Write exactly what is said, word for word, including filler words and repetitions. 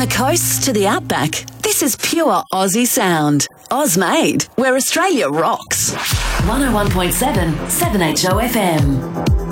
the coasts to the outback, this is pure Aussie sound. Oz-made, where Australia rocks. one oh one point seven, seven H O F M.